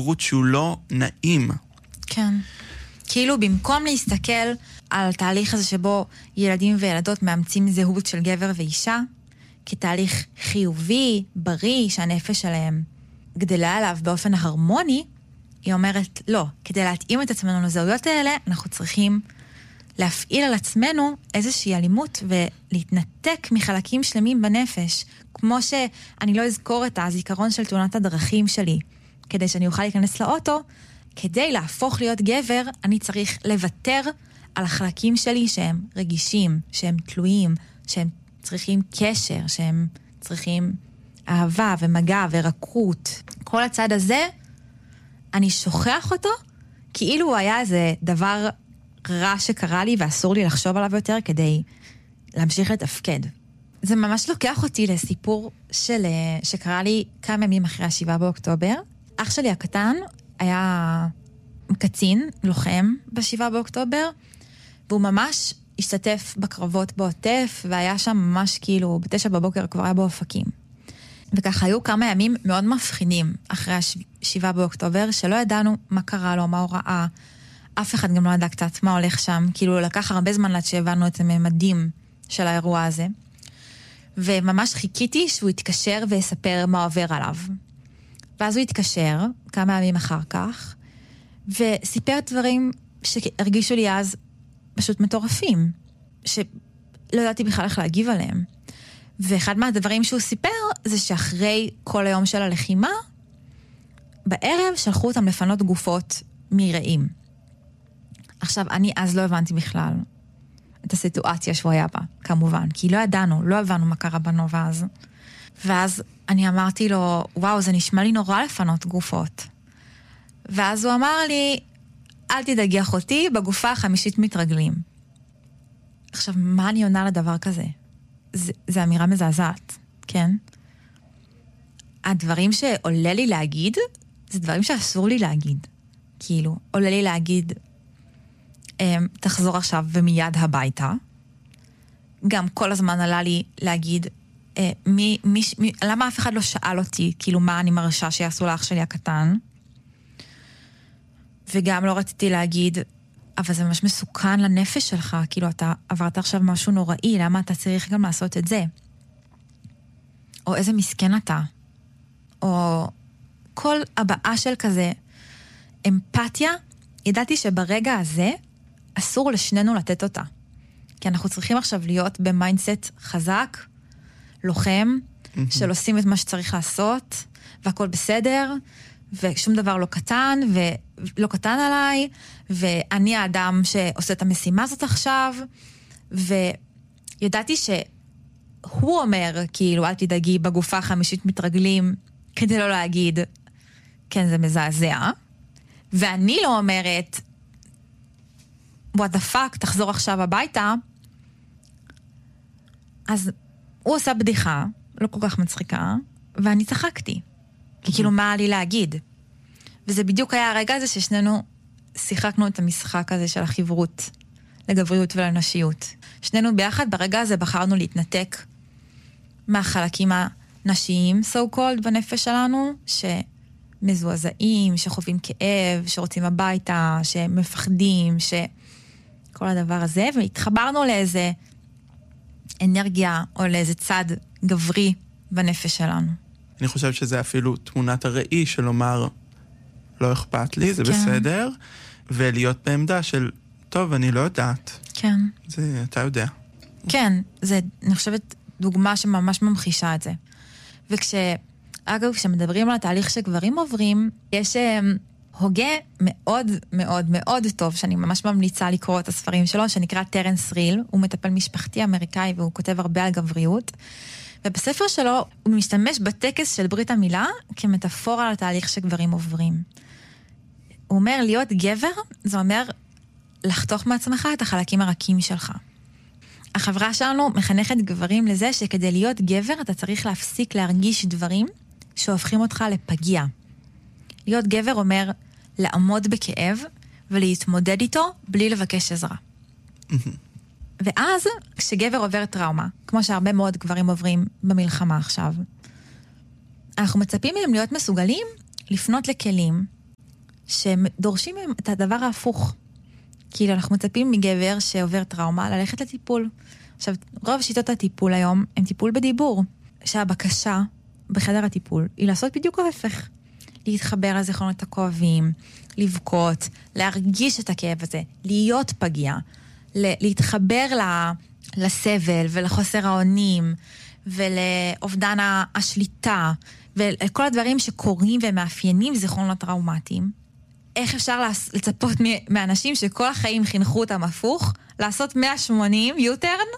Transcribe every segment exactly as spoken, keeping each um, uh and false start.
חברות שהוא לא נעים. כן. כאילו במקום להסתכל על התהליך הזה שבו ילדים וילדות מאמצים זהות של גבר ואישה, כתהליך חיובי, בריא, שהנפש שלהם גדלה עליו באופן הרמוני, היא אומרת, לא, כדי להתאים את עצמנו לזהויות האלה, אנחנו צריכים להפעיל על עצמנו איזושהי אלימות ולהתנתק מחלקים שלמים בנפש, כמו שאני לא אזכור את הזיכרון של תאונת הדרכים שלי, כדי שאני אוכל להיכנס לאוטו, כדי להפוך להיות גבר, אני צריך לוותר על החלקים שלי שהם רגישים, שהם תלויים, שהם צריכים קשר, שהם צריכים אהבה ומגע ורקות. כל הצד הזה, אני שוכח אותו, כאילו הוא היה איזה דבר רע שקרה לי ואסור לי לחשוב עליו יותר כדי להמשיך לתפקד. זה ממש לוקח אותי לסיפור של, שקרה לי כמה ימים אחרי השבעה באוקטובר. אח שלי הקטן היה קצין, לוחם בשבעה באוקטובר, והוא ממש השתתף בקרבות בעוטף, והיה שם ממש כאילו, בתשע בבוקר כבר היה באופקים. וככה היו כמה ימים מאוד מפחידים אחרי השבעה באוקטובר, שלא ידענו מה קרה לו, מה הוא ראה. אף אחד גם לא ידע קצת מה הולך שם, כאילו לקח הרבה זמן עד שהבנו את הממדים של האירוע הזה. וממש חיכיתי שהוא יתקשר ויספר מה עובר עליו. ואז הוא התקשר, כמה ימים אחר כך, וסיפר דברים שהרגישו לי אז פשוט מטורפים, שלא ידעתי בכלל איך להגיב עליהם. ואחד מהדברים שהוא סיפר, זה שאחרי כל היום של הלחימה, בערב שלחו אותם לפנות גופות מרעים. עכשיו, אני אז לא הבנתי בכלל את הסיטואציה שהוא היה בה, כמובן, כי לא ידענו, לא הבנו מה קרה בנובה אז. ואז אני אמרתי לו, וואו, זה נשמע לי נורא לפנות גופות. ואז הוא אמר לי, אל תדאגי אחותי, בגופה החמישית מתרגלים. עכשיו, מה אני עונה לדבר כזה? זה, זה אמירה מזעזעת, כן? הדברים שעולה לי להגיד, זה דברים שאסור לי להגיד. כאילו, עולה לי להגיד, תחזור עכשיו ומיד הביתה. גם כל הזמן עלה לי להגיד, מי, מי, מי, למה אף אחד לא שאל אותי, כאילו, מה אני מרשה שיעשו לאח שלי הקטן? וגם לא רציתי להגיד, אבל זה ממש מסוכן לנפש שלך, כאילו, אתה עברת עכשיו משהו נוראי, למה אתה צריך גם לעשות את זה? או איזה מסכן אתה? או כל הבאה של כזה אמפתיה, ידעתי שברגע הזה אסור לשנינו לתת אותה. כי אנחנו צריכים עכשיו להיות במיינדסט חזק, לוחם, mm-hmm. של עושים את מה שצריך לעשות, והכל בסדר, ושום דבר לא קטן, ולא קטן עליי, ואני האדם שעושה את המשימה הזאת עכשיו, וידעתי שהוא אומר, כאילו, אל תדאגי, בגופה חמישית מתרגלים, כדי לא להגיד, כן, זה מזעזע, ואני לא אומרת, what the fuck, תחזור עכשיו הביתה, אז הוא עושה בדיחה, לא כל כך מצחיקה, ואני צחקתי. כי כאילו מה לי להגיד? וזה בדיוק היה הרגע הזה ששנינו שיחקנו את המשחק הזה של החברות, לגבריות ולנשיות. שנינו ביחד ברגע הזה בחרנו להתנתק מהחלקים הנשיים, so called, בנפש שלנו, שמזועזעים, שחווים כאב, שרוצים הביתה, שמפחדים, שכל הדבר הזה, והתחברנו לאיזה אנרגיה או לאיזה צד גברי בנפש שלנו. אני חושב שזה אפילו תמונת הראי של לומר, לא אכפת לי, זה כן. בסדר, ולהיות בעמדה של, טוב, אני לא יודעת. כן. זה, אתה יודע. כן, זה, אני חושבת, דוגמה שממש ממחישה את זה. וכש, אגב, כשמדברים על התהליך שגברים עוברים, יש הוגה מאוד מאוד מאוד טוב, שאני ממש ממליצה לקרוא את הספרים שלו, שנקרא טרנס ריל, הוא מטפל משפחתי אמריקאי, והוא כותב הרבה על גבריות, ובספר שלו הוא משתמש בטקס של ברית המילה, כמטאפורה על התהליך שגברים עוברים. הוא אומר, להיות גבר, זה אומר לחתוך מעצמך את החלקים הרכים שלך. החברה שלנו מחנכת גברים לזה שכדי להיות גבר, אתה צריך להפסיק להרגיש דברים שהופכים אותך לפגיע. להיות גבר אומר לעמוד בכאב ולהתמודד איתו בלי לבקש עזרה. ואז, כשגבר עובר טראומה, כמו שהרבה מאוד גברים עוברים במלחמה עכשיו, אנחנו מצפים מהם להיות מסוגלים לפנות לכלים שדורשים מהם את הדבר ההפוך. כאילו אנחנו מצפים מגבר שעובר טראומה ללכת לטיפול. עכשיו, רוב שיטות הטיפול היום הם טיפול בדיבור. שהבקשה בחדר הטיפול היא לעשות בדיוק ההפך. להתחבר לזיכרונות הכואבים, לבכות, להרגיש את הכאב הזה, להיות פגיע, להתחבר לסבל ולחוסר האונים ולאובדן השליטה ולכל הדברים שקורים ומאפיינים זיכרונות טראומטיים. איך אפשר לצפות מאנשים שכל החיים חינכו אותם הפוך, לעשות מאה ושמונים יוטרן,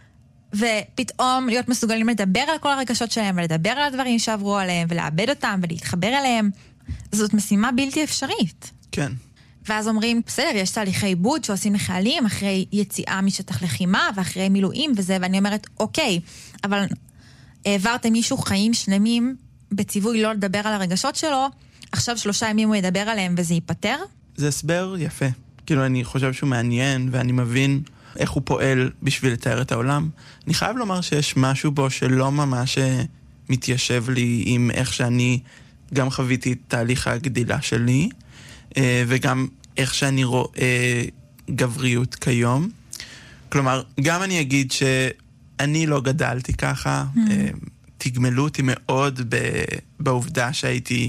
ופתאום להיות מסוגלים לדבר על כל הרגשות שלהם, ולדבר על הדברים שעברו עליהם, ולאבד אותם, ולהתחבר אליהם. זאת משימה בלתי אפשרית. כן. ואז אומרים, בסדר, יש תהליכי עיבוד שעושים לחיילים, אחרי יציאה משטח לחימה, ואחרי מילואים וזה, ואני אומרת, אוקיי, אבל העברתם מישהו חיים שלמים, בציווי לא לדבר על הרגשות שלו, עכשיו שלושה ימים הוא ידבר עליהם וזה ייפטר? זה הסבר יפה. כאילו, אני חושב שהוא מעניין, ואני מבין איך הוא פועל בשביל לתאר את העולם. אני חייב לומר שיש משהו בו שלא ממש מתיישב לי עם איך שאני גם חוויתי את תהליך הגדילה שלי, וגם איך שאני רואה גבריות כיום. כלומר, גם אני אגיד שאני לא גדלתי ככה, mm. תגמלו אותי מאוד בעובדה שהייתי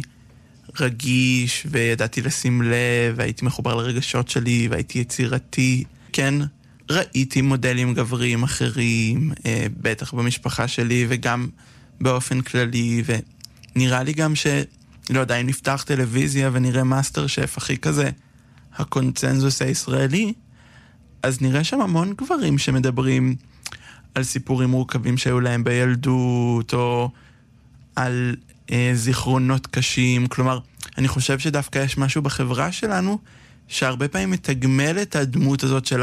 רגיש, וידעתי לשים לב, והייתי מחובר לרגשות שלי, והייתי יצירתי. כן, ראיתי מודלים גבריים אחרים, בטח במשפחה שלי, וגם באופן כללי, ונראה לי גם ש... לא יודע, אם נפתח טלוויזיה ונראה מאסטר שף, הכי כזה, הקונצנזוס הישראלי, אז נראה שם המון גברים שמדברים על סיפורים מורכבים שהיו להם בילדות, או על אה, זיכרונות קשים. כלומר, אני חושב שדווקא יש משהו בחברה שלנו, שהרבה פעמים מתגמל את הדמות הזאת של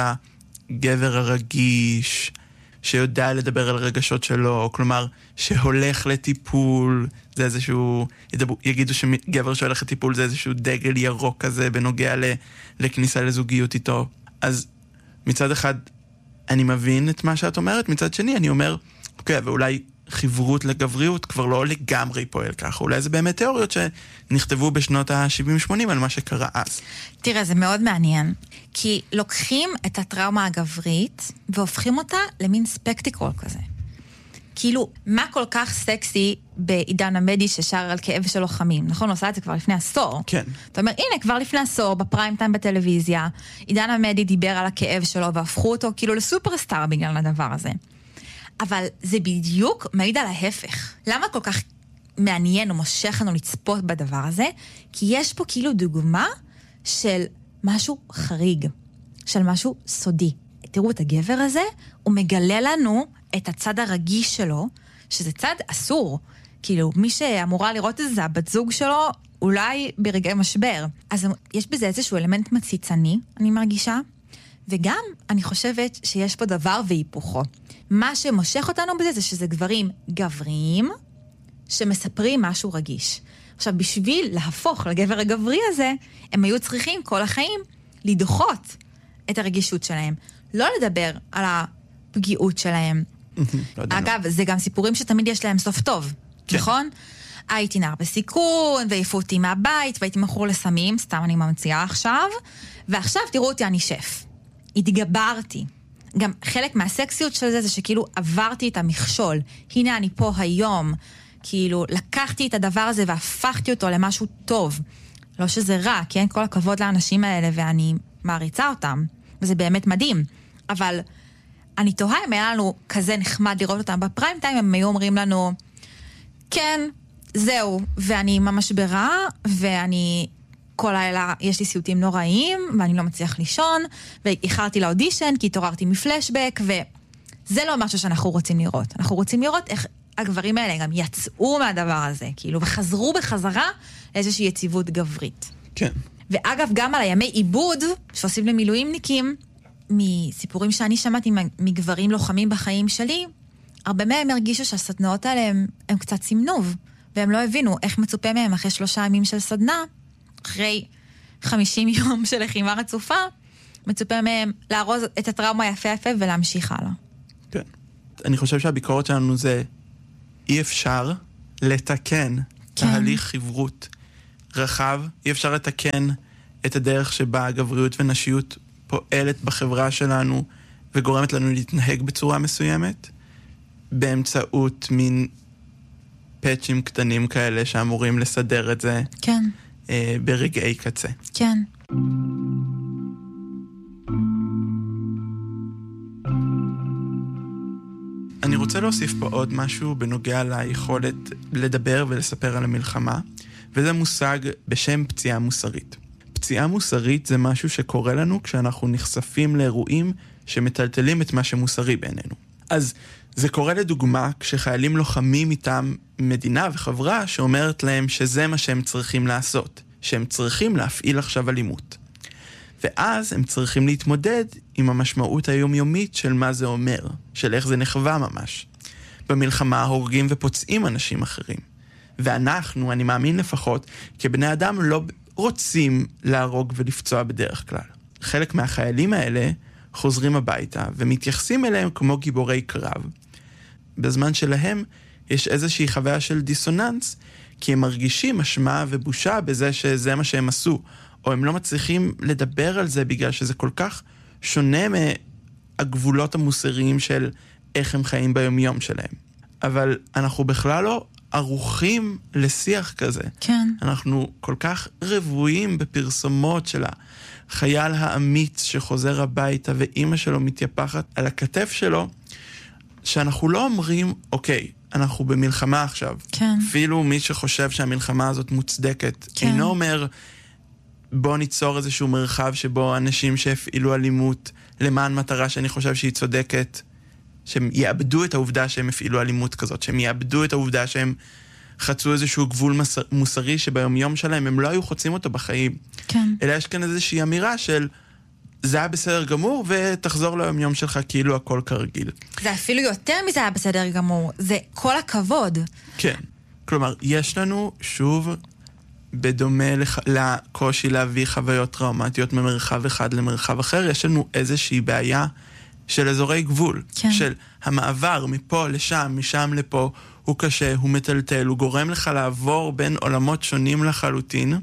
הגבר הרגיש, שיודע לדבר על הרגשות שלו, כלומר, שהולך לטיפול, זה איזשהו, ידבו, יגידו שגבר שהולך לטיפול זה איזשהו דגל ירוק כזה, בנוגע ל, לכניסה לזוגיות איתו. אז מצד אחד, אני מבין את מה שאת אומרת, מצד שני, אני אומר, אוקיי, ואולי חברות לגבריות כבר לא לגמרי פועל ככה, אולי זה באמת תיאוריות שנכתבו בשנות ה-שבעים שמונים על מה שקרה אז. תראה, זה מאוד מעניין, כי לוקחים את הטראומה הגברית והופכים אותה למין ספקטיקול כזה. כאילו, מה כל כך סקסי בעידן עמדי ששר על כאב של לוחמים? נכון, הוא עושה את זה כבר לפני עשור. כן. אתה אומר, הנה, כבר לפני עשור, בפריים טיים בטלוויזיה, עידן עמדי דיבר על הכאב שלו, והפכו אותו כאילו לסופרסטאר בגלל הדבר הזה. אבל זה בדיוק מעיד על ההפך. למה כל כך מעניין או מושך לנו לצפות בדבר הזה? כי יש פה כאילו דוגמה של משהו חריג, של משהו סודי. תראו את הגבר הזה, הוא מגלה לנו את הצד הרגיש שלו, שזה צד אסור. כאילו, מי שאמורה לראות את זה, הבת זוג שלו, אולי ברגעי משבר. אז יש בזה איזשהו אלמנט מציצני, אני מרגישה, וגם אני חושבת שיש פה דבר והיפוכו. מה שמושך אותנו בזה זה שזה גברים גבריים, שמספרים משהו רגיש. עכשיו, בשביל להפוך לגבר הגברי הזה, הם היו צריכים כל החיים לדחות את הרגישות שלהם. לא לדבר על הפגיעות שלהם. אגב, זה גם סיפורים שתמיד יש להם סוף טוב, נכון? הייתי נער בסיכון, והעיפו אותי מהבית, והייתי מכור לסמים, סתם אני ממציאה עכשיו, ועכשיו תראו אותי, אני שף. התגברתי. גם חלק מהסקסיות של זה, זה שכאילו עברתי את המכשול. הנה אני פה היום. כאילו, לקחתי את הדבר הזה והפכתי אותו למשהו טוב. לא שזה רע, כן? כל הכבוד לאנשים האלה, ואני מעריצה אותם. וזה באמת מדהים. אבל אני תוהה אם היה לנו כזה נחמד לראות אותם בפריים טיים, הם היו אומרים לנו, כן, זהו, ואני ממש ברע, ואני כל לילה יש לי סיוטים נוראים, ואני לא מצליח לישון, ואיחרתי לאודישן, כי התעוררתי מפלשבק, וזה לא משהו שאנחנו רוצים לראות. אנחנו רוצים לראות איך הגברים האלה גם יצאו מהדבר הזה, כאילו, וחזרו בחזרה לאיזושהי יציבות גברית. כן. ואגב, גם על הימי עיבוד, שעושים למילואימניקים, מסיפורים שאני שמעתי מגברים לוחמים בחיים שלי, הרבה מהם הרגישו שהסדנאות האלה הם, הם קצת סמנוב, והם לא הבינו איך מצופה מהם אחרי שלושה ימים של סדנה, אחרי חמישים יום של לחימה רצופה, מצופה מהם לארוז את הטראומה יפה יפה ולהמשיך הלאה. כן. אני חושב שהביקורת שלנו זה אי אפשר לתקן כן. תהליך חברות רחב, אי אפשר לתקן את הדרך שבה גבריות ונשיות פועלת בחברה שלנו וגורמת לנו להתנהג בצורה מסוימת, באמצעות מין פאצ'ים קטנים כאלה שאמורים לסדר את זה. כן. אה, ברגעי קצה. כן. אני רוצה להוסיף פה עוד משהו בנוגע ליכולת לדבר ולספר על המלחמה, וזה מושג בשם פציעה מוסרית. פציעה מוסרית זה משהו שקורה לנו כשאנחנו נחשפים לאירועים שמטלטלים את מה שמוסרי בעינינו. אז זה קורה לדוגמה כשחיילים לוחמים איתם מדינה וחברה שאומרת להם שזה מה שהם צריכים לעשות, שהם צריכים להפעיל עכשיו אלימות. ואז הם צריכים להתמודד עם המשמעות היומיומית של מה זה אומר, של איך זה נחווה ממש. במלחמה הורגים ופוצעים אנשים אחרים. ואנחנו, אני מאמין לפחות, כבני אדם לא רוצים להרוג ולפצוע בדרך כלל. חלק מהחיילים האלה חוזרים הביתה ומתייחסים אליהם כמו גיבורי קרב. בזמן שלהם יש איזושהי חוויה של דיסוננס, כי הם מרגישים אשמה ובושה בזה שזה מה שהם עשו, או הם לא מצליחים לדבר על זה בגלל שזה כל כך שונה מהגבולות המוסריים של איך הם חיים ביומיום שלהם. אבל אנחנו בכלל לא ערוכים לשיח כזה. כן. אנחנו כל כך רבועים בפרסומות של החייל האמיץ שחוזר הביתה ואימא שלו מתייפחת על הכתף שלו, שאנחנו לא אומרים, אוקיי, אנחנו במלחמה עכשיו. כן. אפילו מי שחושב שהמלחמה הזאת מוצדקת, כן. אינו אומר, בוא ניצור איזשהו מרחב שבו אנשים שהפעילו אלימות למען מטרה שאני חושב שהיא צודקת, שהם יאבדו את העובדה שהם הפעילו אלימות כזאת, שהם יאבדו את העובדה שהם חצו איזשהו גבול מוסרי שביומיום שלהם הם לא היו חוצים אותו בחיים. כן. אלא יש כאן איזושהי אמירה של זה היה בסדר גמור ותחזור ליומיום שלך כאילו הכל כרגיל. זה אפילו יותר מזה היה בסדר גמור, זה כל הכבוד. כן. כלומר, יש לנו שוב בדומה לח... לקושי להביא חוויות טראומטיות ממרחב אחד למרחב אחר, יש לנו איזושהי בעיה של אזורי גבול. כן. של המעבר מפה לשם, משם לפה, הוא קשה, הוא מטלטל, הוא גורם לך לעבור בין עולמות שונים לחלוטין,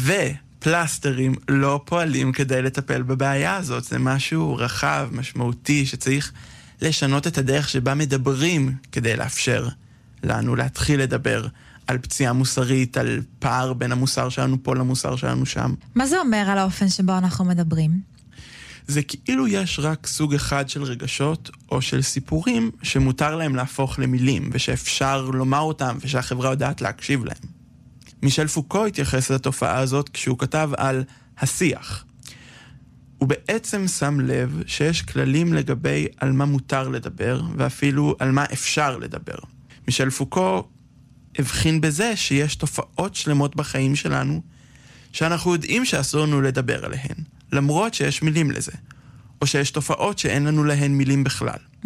ופלסטרים לא פועלים כדי לטפל בבעיה הזאת. זה משהו רחב, משמעותי, שצריך לשנות את הדרך שבה מדברים כדי לאפשר לנו להתחיל לדבר על פציעה מוסרית, על פער בין המוסר שלנו פה למוסר שלנו שם. מה זה אומר על האופן שבו אנחנו מדברים? זה כאילו יש רק סוג אחד של רגשות או של סיפורים שמותר להם להפוך למילים ושאפשר לומר אותם ושהחברה יודעת להקשיב להם. מישל פוקו התייחס לתופעה הזאת כשהוא כתב על השיח. הוא בעצם שם לב שיש כללים לגבי על מה מותר לדבר ואפילו על מה אפשר לדבר. מישל פוקו הבחין בזה שיש תופעות שלמות בחיים שלנו שאנחנו יודעים שאסור לנו לדבר עליהן, למרות שיש מילים לזה, או שיש תופעות שאין לנו להן מילים בכלל. Mm.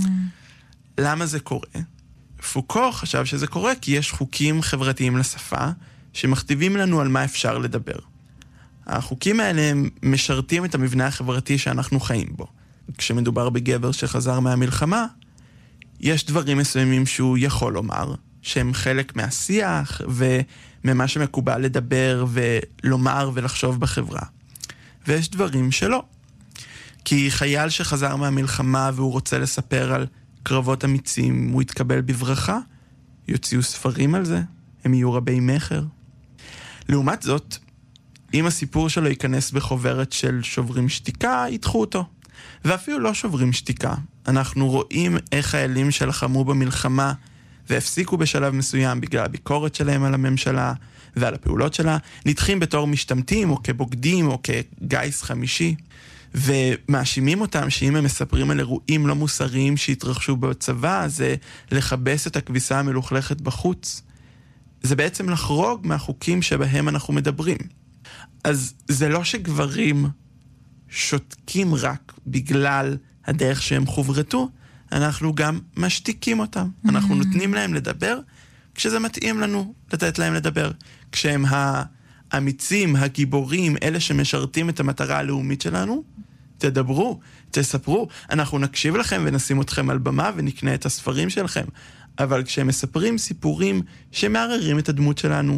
למה זה קורה? פוקו חשב שזה קורה כי יש חוקים חברתיים לשפה שמכתיבים לנו על מה אפשר לדבר. החוקים האלה הם משרתים את המבנה החברתי שאנחנו חיים בו. כשמדובר בגבר שחזר מהמלחמה, יש דברים מסוימים שהוא יכול לומר, שהם חלק מהשיח וממה שמקובל לדבר ולומר ולחשוב בחברה. ויש דברים שלא. כי חייל שחזר מהמלחמה והוא רוצה לספר על קרבות אמיצים, הוא יתקבל בברכה, יוציאו ספרים על זה, הם יהיו רבי מחר. לעומת זאת, אם הסיפור שלו ייכנס בחוברת של שוברים שתיקה, ידחו אותו. ואפילו לא שוברים שתיקה. אנחנו רואים איך חיילים שלחמו במלחמה והפסיקו בשלב מסוים בגלל הביקורת שלהם על הממשלה ועל הפעולות שלה, נדחים בתור משתמטים או כבוגדים או כגייס חמישי, ומאשימים אותם שאם הם מספרים על אירועים לא מוסריים שהתרחשו בצבא, זה לחבש את הכביסה המלוכלכת בחוץ. זה בעצם לחרוג מהחוקים שבהם אנחנו מדברים. אז זה לא שגברים שותקים רק בגלל הדרך שהם חוברתו, אנחנו גם משתיקים אותם. Mm-hmm. אנחנו נותנים להם לדבר כשזה מתאים לנו לתת להם לדבר. כשהם האמיצים, הגיבורים, אלה שמשרתים את המטרה הלאומית שלנו, תדברו, תספרו. אנחנו נקשיב לכם ונשים אתכם על במה ונקנה את הספרים שלכם. אבל כשהם מספרים סיפורים שמערערים את הדמות שלנו,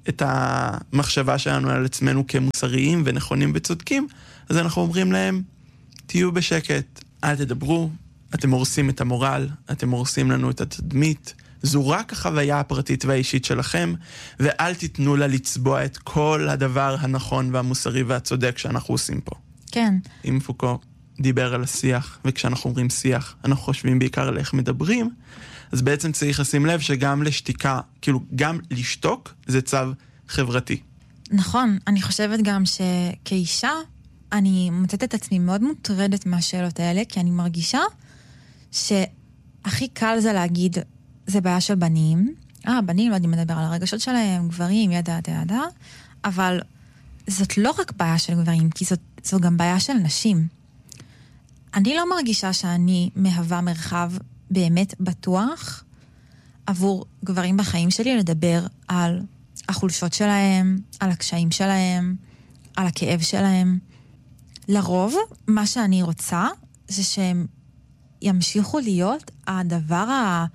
את המחשבה שלנו על עצמנו כמוסריים ונכונים וצודקים, אז אנחנו אומרים להם, תהיו בשקט, אל תדברו, אתם הורסים את המורל, אתם הורסים לנו את התדמית, זו רק החוויה הפרטית והאישית שלכם, ואל תיתנו לה לצבוע את כל הדבר הנכון והמוסרי והצודק שאנחנו עושים פה. כן. אם פוקו דיבר על השיח, וכשאנחנו אומרים שיח, אנחנו חושבים בעיקר על איך מדברים, אז בעצם צריך לשים לב שגם לשתיקה, כאילו גם לשתוק, זה צו חברתי. נכון, אני חושבת גם שכאישה, אני מוצאת את עצמי מאוד מוטרדת מהשאלות האלה, כי אני מרגישה שהכי קל זה להגיד, זה בעיה של בנים, אה, בנים לא יודעים לדבר על הרגשות שלהם, גברים, ידע, ידע, ידע, אבל זאת לא רק בעיה של גברים, כי זאת, זאת גם בעיה של נשים. אני לא מרגישה שאני מהווה מרחב באמת בטוח עבור גברים בחיים שלי לדבר על החולשות שלהם, על הקשיים שלהם, על הכאב שלהם. לרוב, מה שאני רוצה זה שהם ימשיכו להיות הדבר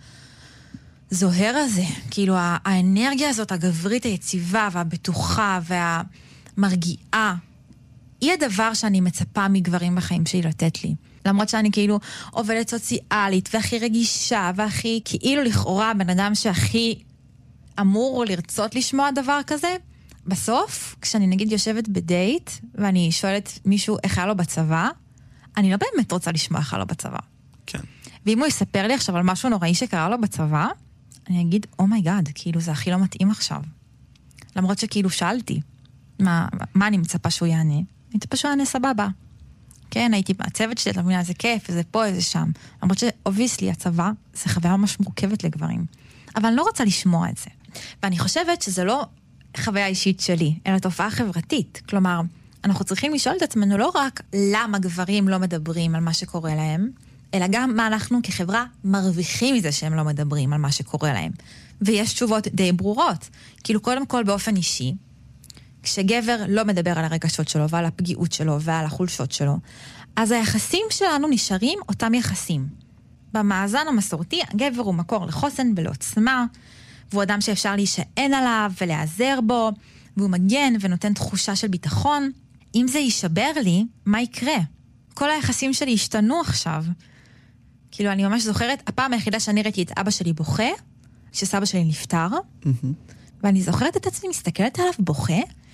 הזוהר הזה, כאילו האנרגיה הזאת, הגברית, היציבה והבטוחה והמרגיעה, היא הדבר שאני מצפה מגברים בחיים שלי לתת לי. למרות שאני כאילו עובדת סוציאלית והכי רגישה והכי כאילו לכאורה בן אדם שהכי אמור לרצות לשמוע דבר כזה, בסוף, כשאני נגיד יושבת בדייט ואני שואלת מישהו איך היה לו בצבא, אני לא באמת רוצה לשמוע איך היה לו בצבא. כן. ואם הוא יספר לי עכשיו על משהו נוראי שקרה לו בצבא, אני אגיד, אומייגאד, כאילו זה הכי לא מתאים עכשיו. למרות שכאילו שאלתי, מה, מה אני מצפה שהוא יענה? אני מצפה שהוא יענה סבבה. כן, הייתי הצוות שלי, אתה מבינה, זה כיף, זה פה, זה שם. למרות שאובייסלי, הצבא זה חוויה ממש מורכבת לגברים. אבל אני לא רוצה לשמוע את זה. ואני חושבת שזה לא חוויה אישית שלי, אלא תופעה חברתית. כלומר, אנחנו צריכים לשאול את עצמנו לא רק למה גברים לא מדברים על מה שקורה להם, אלא גם מה אנחנו כחברה מרוויחים מזה שהם לא מדברים על מה שקורה להם. ויש תשובות די ברורות. כאילו, קודם כל באופן אישי, כשגבר לא מדבר על הרגשות שלו ועל הפגיעות שלו ועל החולשות שלו, אז היחסים שלנו נשארים אותם יחסים. במאזן המסורתי, הגבר הוא מקור לחוסן ולעוצמה, והוא אדם שאפשר להישען עליו ולעזר בו, והוא מגן ונותן תחושה של ביטחון. אם זה יישבר לי, מה יקרה? כל היחסים שלי השתנו עכשיו. כאילו, אני ממש זוכרת, הפעם היחידה שאני ראיתי את אבא שלי בוכה, שסבא שלי נפטר, mm-hmm. ואני זוכרת את עצמי, מסתכלת עליו בוכה,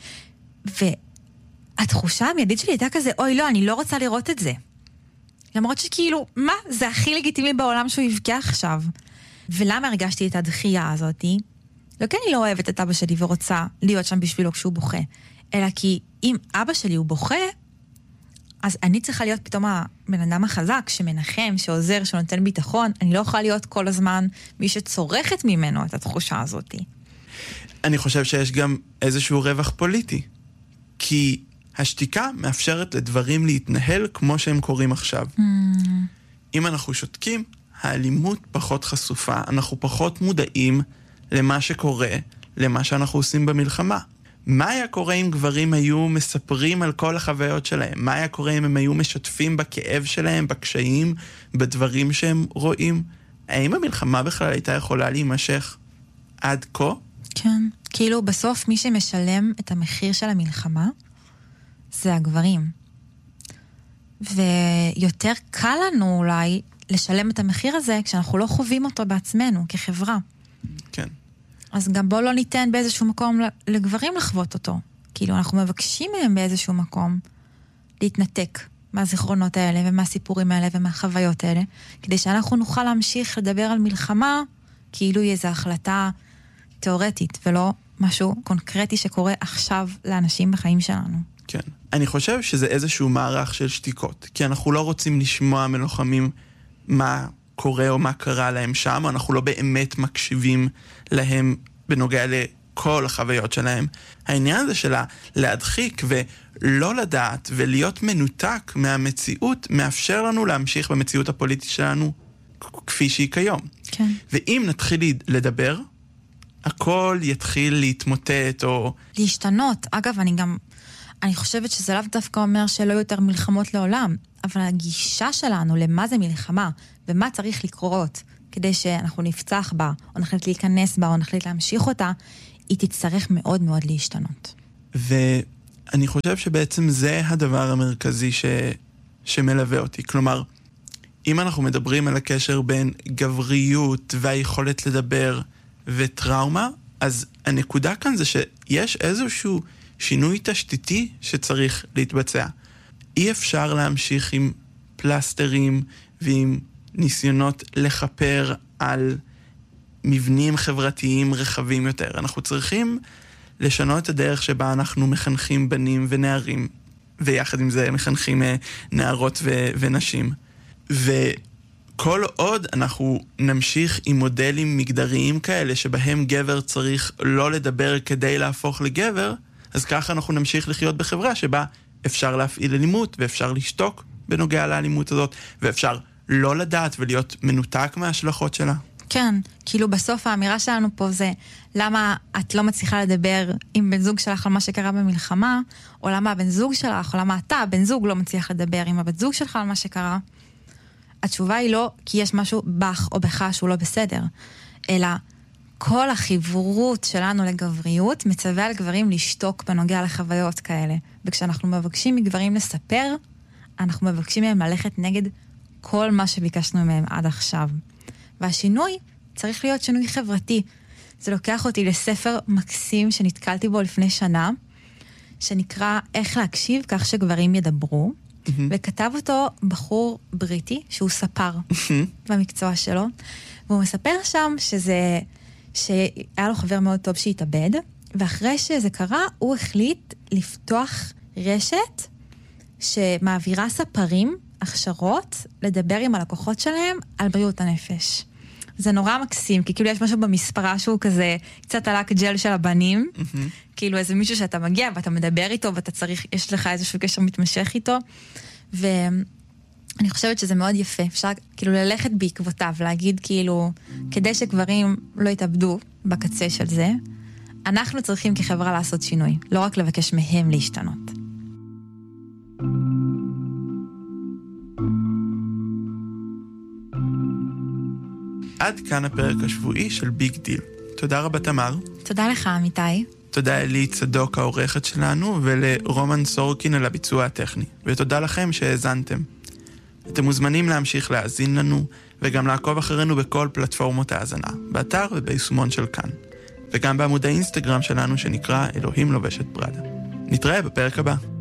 והתחושה המיידית שלי הייתה כזה, אוי לא, אני לא רוצה לראות את זה. למרות שכאילו, מה? זה הכי לגיטימי בעולם שהוא יבכה עכשיו. ולמה הרגשתי את הדחייה הזאת? לא כי אני לא אוהבת את אבא שלי ורוצה להיות שם בשבילו כשהוא בוכה, אלא כי אם אבא שלי הוא בוכה, אז אני צריכה להיות פתאום הבן אדם החזק, שמנחם, שעוזר, שנותן ביטחון. אני לא יכולה להיות כל הזמן מי שצורכת ממנו את התחושה הזאת. אני חושב שיש גם איזשהו רווח פוליטי. כי השתיקה מאפשרת לדברים להתנהל כמו שהם קוראים עכשיו. Mm. אם אנחנו שותקים, האלימות פחות חשופה. אנחנו פחות מודעים למה שקורה, למה שאנחנו עושים במלחמה. מה היה קורה אם גברים היו מספרים על כל החוויות שלהם? מה היה קורה אם הם היו משתפים בכאב שלהם, בקשיים, בדברים שהם רואים? האם המלחמה בכלל הייתה יכולה להימשך עד כה? כן. כאילו בסוף מי שמשלם את המחיר של המלחמה זה הגברים. ויותר קל לנו אולי לשלם את המחיר הזה כשאנחנו לא חווים אותו בעצמנו כחברה. כן. אז גם בוא לא ניתן באיזשהו מקום לגברים לחוות אותו. כאילו אנחנו מבקשים מהם באיזשהו מקום להתנתק מהזיכרונות האלה ומהסיפורים האלה ומהחוויות האלה, כדי שאנחנו נוכל להמשיך לדבר על מלחמה כאילו היא איזו החלטה תיאורטית ולא משהו קונקרטי שקורה עכשיו לאנשים בחיים שלנו. כן. אני חושב שזה איזשהו מערך של שתיקות, כי אנחנו לא רוצים לשמוע מלוחמים מה קורה או מה קרה להם שם, אנחנו לא באמת מקשיבים להם בנוגע לכל החוויות שלהם. העניין הזה שלה להדחיק ולא לדעת ולהיות מנותק מהמציאות, מאפשר לנו להמשיך במציאות הפוליטית שלנו כפי שהיא כיום. כן. ואם נתחיל לדבר, הכל יתחיל להתמוטט או... להשתנות. אגב, אני גם... אני חושבת שזה לאו דווקא אומר שלא יותר מלחמות לעולם, אבל הגישה שלנו למה זה מלחמה ומה צריך לקרות כדי שאנחנו נפצח בה, או נחליט להיכנס בה, או נחליט להמשיך אותה, היא תצטרך מאוד מאוד להשתנות. ואני חושב שבעצם זה הדבר המרכזי ש... שמלווה אותי. כלומר, אם אנחנו מדברים על הקשר בין גבריות והיכולת לדבר וטראומה, אז הנקודה כאן זה שיש איזשהו שינוי תשתיתי שצריך להתבצע. אי אפשר להמשיך עם פלסטרים ועם ניסיונות לחפר על מבנים חברתיים רחבים יותר. אנחנו צריכים לשנות את הדרך שבה אנחנו מחנכים בנים ונערים, ויחד עם זה מחנכים נערות ו- ונשים. וכל עוד אנחנו נמשיך עם מודלים מגדריים כאלה, שבהם גבר צריך לא לדבר כדי להפוך לגבר, אז ככה אנחנו נמשיך לחיות בחברה שבה אפשר להפעיל אלימות, ואפשר לשתוק בנוגע לאלימות הזאת, ואפשר לא לדעת ולהיות מנותק מההשלכות שלה. כן, כאילו בסוף האמירה שלנו פה זה למה את לא מצליחה לדבר עם בן זוג שלך על מה שקרה במלחמה, או למה הבן זוג שלך, או למה אתה, בן זוג, לא מצליח לדבר עם הבת זוג שלך על מה שקרה. התשובה היא לא כי יש משהו בך או בך שהוא לא בסדר, אלא כל החיבורות שלנו לגבריות מצווה על גברים לשתוק בנוגע לחוויות כאלה. וכשאנחנו מבקשים מגברים לספר, אנחנו מבקשים מהם ללכת נגד כל מה שביקשנו מהם עד עכשיו. והשינוי צריך להיות שינוי חברתי. זה לוקח אותי לספר מקסים שנתקלתי בו לפני שנה, שנקרא איך להקשיב כך שגברים ידברו, mm-hmm. וכתב אותו בחור בריטי שהוא ספר mm-hmm. במקצוע שלו, והוא מספר שם שזה, שהיה לו חבר מאוד טוב שהתאבד, ואחרי שזה קרה הוא החליט לפתוח רשת שמעבירה ספרים, הכשרות, לדבר עם הלקוחות שלהם על בריאות הנפש. זה נורא מקסים, כי כאילו יש משהו במספרה שהוא כזה, קצת עלק ג'ל של הבנים, mm-hmm. כאילו איזה מישהו שאתה מגיע ואתה מדבר איתו, ואתה צריך, יש לך איזשהו קשר מתמשך איתו, ואני חושבת שזה מאוד יפה, אפשר כאילו ללכת בעקבותיו, להגיד כאילו, כדי שגברים לא יתאבדו בקצה של זה, אנחנו צריכים כחברה לעשות שינוי, לא רק לבקש מהם להשתנות. עד כאן הפרק השבועי של ביג דיל. תודה רבה תמר. תודה לך אמיתי. תודה אלי צדוק העורכת שלנו, ולרומן סורקין על הביצוע הטכני. ותודה לכם שהאזנתם. אתם מוזמנים להמשיך להאזין לנו, וגם לעקוב אחרינו בכל פלטפורמות ההאזנה, באתר וביישומון של כאן. וגם בעמוד האינסטגרם שלנו שנקרא אלוהים לובשת פראדה. נתראה בפרק הבא.